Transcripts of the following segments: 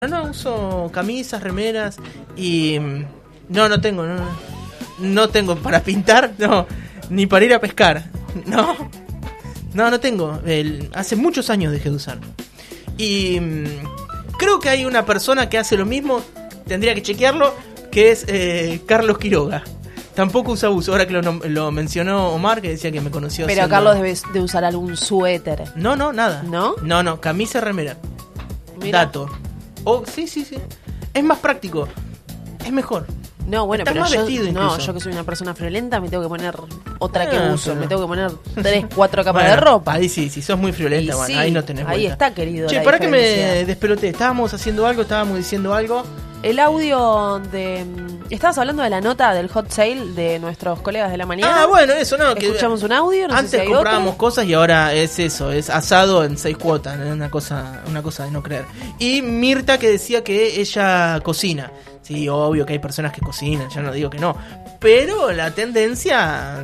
No, uso camisas, remeras y no tengo para pintar, no, ni para ir a pescar, no tengo. Hace muchos años dejé de usar. Y creo que hay una persona que hace lo mismo, tendría que chequearlo, que es Carlos Quiroga. Tampoco usa buzo, ahora que lo mencionó Omar, que decía que me conoció. Pero Carlos debe de usar algún suéter. No, nada. ¿No? No, camisa, remera. Mira. Dato. Oh, sí. Es más práctico. Es mejor. No, bueno, Estás pero más vestido incluso. yo que soy una persona friolenta me tengo que poner otra que uso. Pero... Me tengo que poner 3, 4 capas de ropa. Ahí sí, si sos muy friolenta, Y bueno, sí, ahí no tenés ahí vuelta. está, querido. Che, la para que me diferencia. despeloté. Estábamos diciendo algo. El audio de... Estabas hablando de la nota del hot sale de nuestros colegas de la mañana. Ah, bueno, eso no. Que Escuchamos un audio, no antes sé si hay comprábamos otro. cosas y ahora es eso, es asado en 6 cuotas, ¿no? Una cosa de no creer. Y Mirta que decía que ella cocina. Sí, obvio que hay personas que cocinan, ya no digo que no. Pero la tendencia...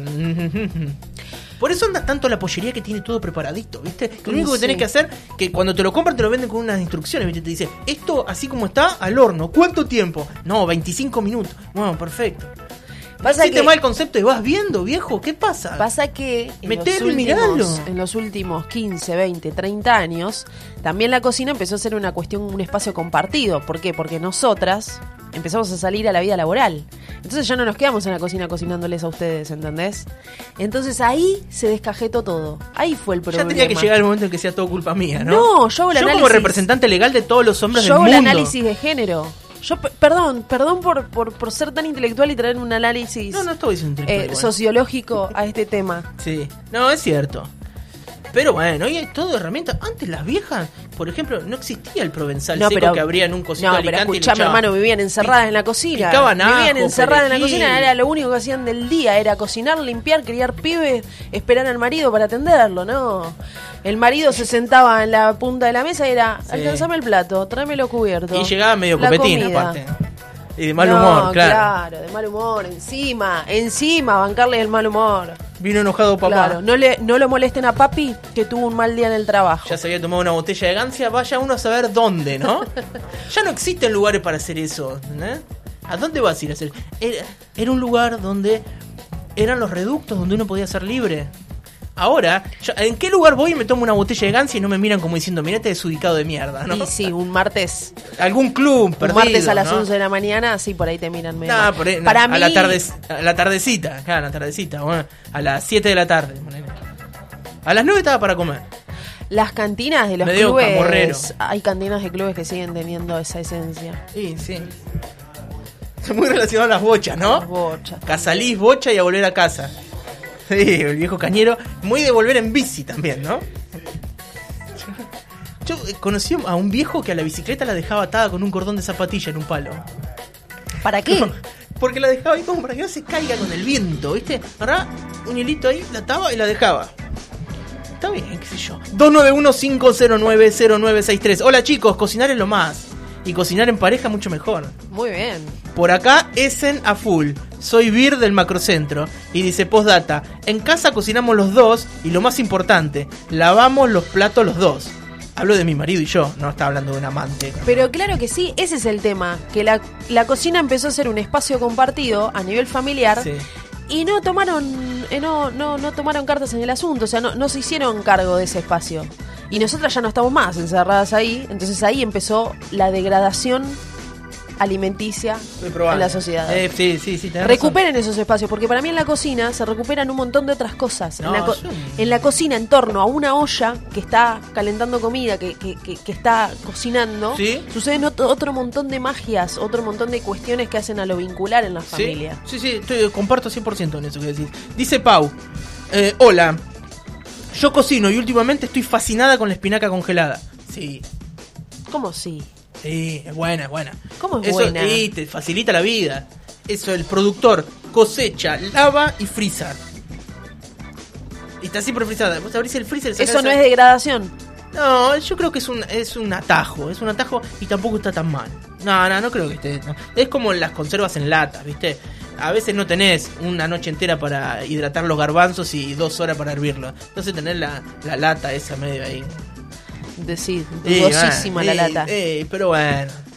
Por eso anda tanto la pollería que tiene todo preparadito, ¿viste? Que lo único que tenés que hacer, que cuando te lo compran te lo venden con unas instrucciones, ¿viste? Te dice, esto así como está, al horno. ¿Cuánto tiempo? No, 25 minutos. Bueno, perfecto. Pasa Hiciste que mal concepto y vas viendo, viejo, ¿qué pasa? Pasa que Metelo y miralo. en los últimos 15, 20, 30 años, también la cocina empezó a ser una cuestión, un espacio compartido. ¿Por qué? Porque nosotras empezamos a salir a la vida laboral. Entonces ya no nos quedamos en la cocina cocinándoles a ustedes, ¿entendés? Entonces ahí se descajetó todo. Ahí fue el problema. Ya tenía que llegar el momento en que sea todo culpa mía, ¿no? No, yo hago el análisis. Como representante legal de todos los hombres Yo del hago mundo. el análisis de género. Perdón por ser tan intelectual y traer un análisis No estoy diciendo intelectual, sociológico a este tema. Sí, no, es cierto. Pero bueno, hoy hay todo herramientas. Antes las viejas, por ejemplo, no existía el provenzal seco que abrían un cosito de pero Alicante y le escuchame, echaban. hermano, vivían encerradas en la cocina. Picaban ajo, Vivían encerradas en la perejil. cocina, era lo único que hacían del día, era cocinar, limpiar, criar pibes, esperar al marido para atenderlo, ¿no? El marido se sentaba en la punta de la mesa y era, alcanzame el plato, tráemelo cubierto. Y llegaba medio la copetín, comida. aparte. Y de mal humor, claro. De mal humor, encima, bancarle el mal humor. Vino enojado papá. Claro, no lo molesten a papi que tuvo un mal día en el trabajo. Ya se había tomado una botella de gancia, vaya uno a saber dónde, ¿no? Ya no existen lugares para hacer eso, ¿eh? ¿A dónde vas a ir a hacer? Era un lugar donde eran los reductos, donde uno podía ser libre. Ahora, ¿en qué lugar voy y me tomo una botella de gancia y no me miran como diciendo, mirate desubicado de mierda, ¿no? Y sí, un martes. Algún club perdido, Un martes a las ¿no? 11 de la mañana, sí, por ahí te miran medio. Nah, por ahí, Para mí, a la tardecita, claro, a la tardecita, bueno, a las 7 de la tarde. Ponele. A las 9 estaba para comer. las cantinas de los Medio clubes, camorrero. hay cantinas de clubes que siguen teniendo esa esencia. Sí. Es muy relacionado a las bochas, ¿no? Las bochas. Casalís, bocha y a volver a casa. Sí, el viejo cañero. Muy de volver en bici también, ¿no? Yo conocí a un viejo que a la bicicleta la dejaba atada con un cordón de zapatilla en un palo. ¿Para qué? Porque la dejaba ahí como para que no se caiga con el viento, ¿viste? Agarraba un hilito ahí, la ataba y la dejaba. Está bien, qué sé yo. 291-509-0963. Hola chicos, cocinar es lo más. Y cocinar en pareja mucho mejor. Muy bien. Por acá, Essen a full. Soy Vir del Macrocentro. Y dice, postdata, en casa cocinamos los dos y lo más importante, lavamos los platos los dos. Hablo de mi marido y yo, no está hablando de un amante. Pero claro que sí, ese es el tema. Que la cocina empezó a ser un espacio compartido a nivel familiar. Sí. Y no tomaron no tomaron cartas en el asunto. O sea, no se hicieron cargo de ese espacio. Y nosotras ya no estamos más encerradas ahí. Entonces ahí empezó la degradación alimenticia en la sociedad. Sí, tenés Recuperen esos espacios, porque para mí en la cocina se recuperan un montón de otras cosas. No, en la cocina, en torno a una olla que está calentando comida, que está cocinando, ¿Sí? suceden otro montón de magias, otro montón de cuestiones que hacen a lo vincular en la familia. Sí, comparto 100% en eso que decís. Dice Pau, hola, yo cocino y últimamente estoy fascinada con la espinaca congelada. Sí. ¿Cómo sí? Sí, es buena. ¿Cómo es eso, buena? Sí, te facilita la vida. Eso, el productor cosecha, lava y frisa. Y está siempre frisada. Vos abrís el freezer. Eso no es degradación. No, yo creo que es un atajo. Es un atajo y tampoco está tan mal. No creo que esté. No. Es como las conservas en latas, ¿viste? A veces no tenés una noche entera para hidratar los garbanzos y 2 horas para hervirlos. Entonces tenés la lata esa medio ahí. Sí, dudosísima la lata. Pero bueno.